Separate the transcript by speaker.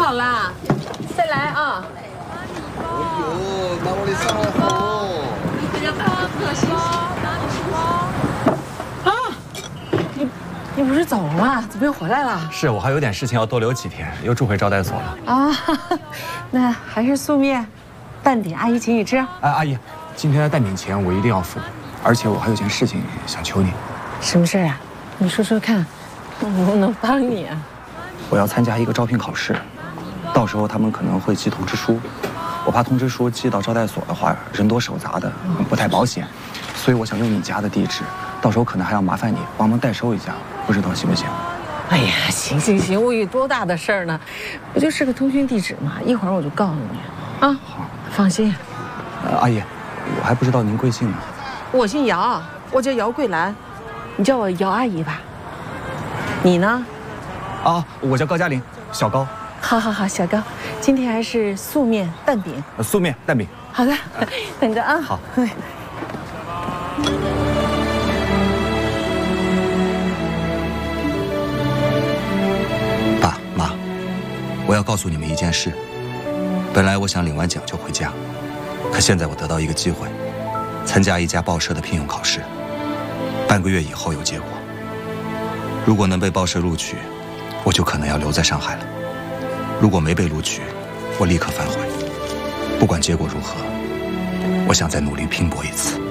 Speaker 1: 好啦，再来啊！
Speaker 2: 哎呦，那我的上来好。
Speaker 1: 啊，你不是走了吗？怎么又回来了？
Speaker 3: 是我还有点事情要多留几天，又住回招待所了。
Speaker 1: 啊，那还是素面，蛋饼阿姨请你吃。
Speaker 3: 哎，阿姨，今天的蛋饼钱我一定要付，而且我还有件事情想求你。
Speaker 1: 什么事啊？你说说看，我能帮你啊？
Speaker 3: 我要参加一个招聘考试，到时候他们可能会寄通知书，我怕通知书寄到招待所的话人多手杂的，不太保险，所以我想用你家的地址，到时候可能还要麻烦你帮忙代收一下，不知道行不行？
Speaker 1: 哎呀，行行行，我有多大的事儿呢？不就是个通讯地址嘛，一会儿我就告诉你。啊，好，放心。
Speaker 3: 阿姨，我还不知道您贵姓呢。
Speaker 1: 我姓姚，我叫姚桂兰，你叫我姚阿姨吧。你呢？
Speaker 3: 啊，我叫高嘉玲，小高。
Speaker 1: 好好好，小高，今天还是素面蛋饼。
Speaker 3: 素面蛋饼。
Speaker 1: 好的，等着啊。
Speaker 3: 好。
Speaker 4: 爸妈，我要告诉你们一件事。本来我想领完奖就回家，可现在我得到一个机会，参加一家报社的聘用考试，半个月以后有结果。如果能被报社录取，我就可能要留在上海了；如果没被录取，我立刻反悔。不管结果如何，我想再努力拼搏一次。